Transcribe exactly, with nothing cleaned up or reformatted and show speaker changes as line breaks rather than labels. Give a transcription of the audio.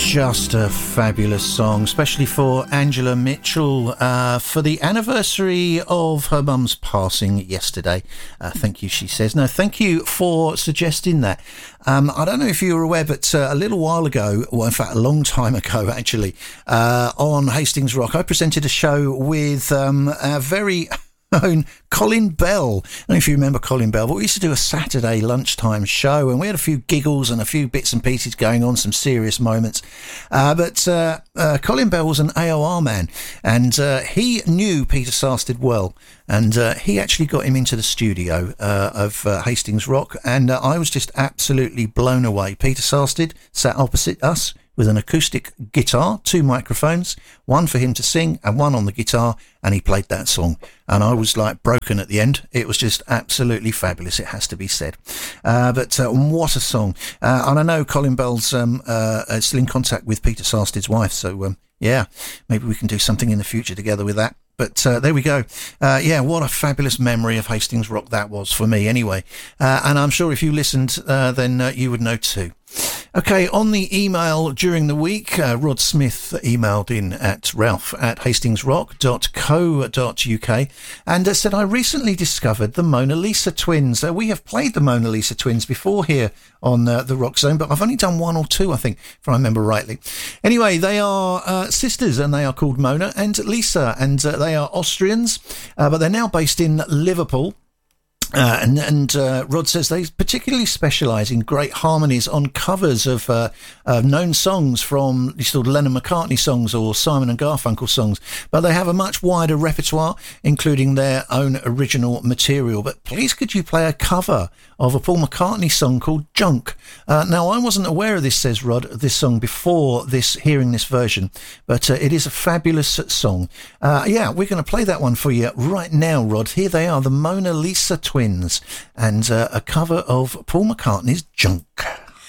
Just a fabulous song, especially for Angela Mitchell uh, for the anniversary of her mum's passing yesterday. Uh, thank you, she says. No, thank you for suggesting that. Um, I don't know if you were aware, but uh, a little while ago, well, in fact, a long time ago, actually, uh, on Hastings Rock, I presented a show with um, a very own Colin Bell. I don't know if you remember Colin Bell, but we used to do a Saturday lunchtime show and we had a few giggles and a few bits and pieces going on, some serious moments. Uh, but uh, uh, Colin Bell was an A O R man and uh, he knew Peter Sarstedt well. And uh, he actually got him into the studio uh, of uh, Hastings Rock and uh, I was just absolutely blown away. Peter Sarstedt sat opposite us with an acoustic guitar, two microphones, one for him to sing and one on the guitar, and he played that song. And I was like broken at the end. It was just absolutely fabulous, it has to be said. Uh, but uh, what a song. Uh, and I know Colin Bell's um, uh, still in contact with Peter Sarstedt's wife, so um, yeah, maybe we can do something in the future together with that. But uh, there we go. Uh, yeah, what a fabulous memory of Hastings Rock that was for me anyway. Uh, and I'm sure if you listened, uh, then uh, you would know too. Okay, on the email during the week, uh, Rod Smith emailed in at ralph at hastingsrock dot co dot uk and uh, said, I recently discovered the Mona Lisa twins. Uh, we have played the Mona Lisa twins before here on uh, the Rock Zone, but I've only done one or two, I think, if I remember rightly. Anyway, they are uh, sisters and they are called Mona and Lisa, and uh, they are Austrians, uh, but they're now based in Liverpool. Uh, and and uh, Rod says they particularly specialise in great harmonies on covers of uh, uh, known songs from sort of Lennon McCartney songs or Simon and Garfunkel songs, but they have a much wider repertoire, including their own original material. But please could you play a cover of a Paul McCartney song called Junk? Uh, now, I wasn't aware of this, says Rod, this song before this hearing this version, but uh, it is a fabulous song. Uh, yeah, we're going to play that one for you right now, Rod. Here they are, the Mona Lisa twins. And uh, a cover of Paul McCartney's Junk.